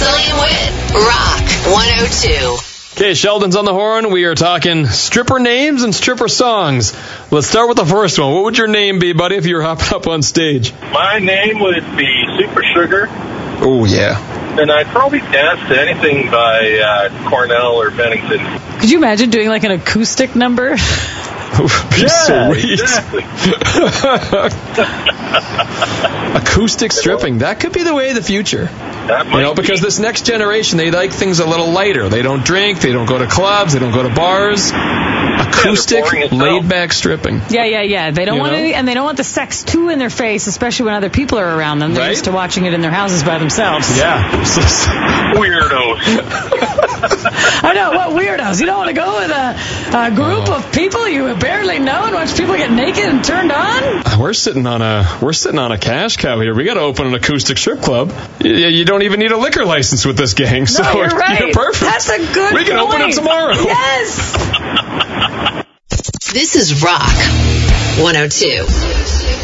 William Witt, Rock 102. Okay, Sheldon's on the horn. We are talking stripper names and stripper songs. Let's start with the first one. What would your name be, buddy, if you were hopping up on stage? My name would be Super Sugar. Oh, yeah. And I'd probably dance to anything by Cornell or Bennington. Could you imagine doing like an acoustic number? Sweet. Exactly. Acoustic stripping. That could be the way of the future. That might because be. this next generation, they like things a little lighter. They don't drink. They don't go to clubs. They don't go to bars. Acoustic, laid-back stripping. Yeah. They don't want any, and they don't want the sex too in their face, especially when other people are around them. They're used to watching it in their houses by themselves. Yeah. Weirdos. I know, what weirdos? You don't want to go with a group of people you barely know and watch people get naked and turned on? We're sitting on a cash cow here. We got to open an acoustic strip club. You don't even need a liquor license with this gang. So no, you're right. You're perfect. That's a good We can point. open it tomorrow. Yes. This is Rock 102.